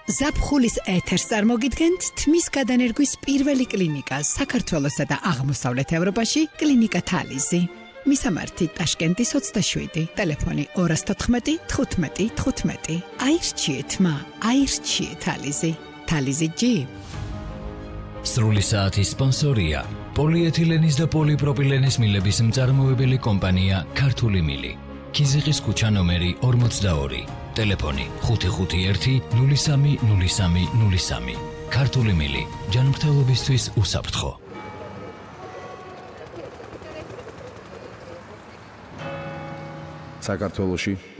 ზაფხულის ეთერს წარმოგიდგენთ თმის გადანერგვის პირველი კლინიკა საქართველოსა და აღმოსავლეთ ევროპაში კლინიკა თალიზი. მისამართი ტაშკენტის 27, ტელეფონი 214 15 15. აირჩიეთ თალიზი. თალიზი G. სრული საათის სპონსორია პოლიეთილენის და პოლიპროპილენის მილების მწარმოებელი კომპანია ქართული მილი. ქიზიყის ქუჩა ნომერი 42, ტელეფონი 551 03 03 03. ქართული მილი, ჯანმრთელობისთვის უსაფრთხო. საქართველოში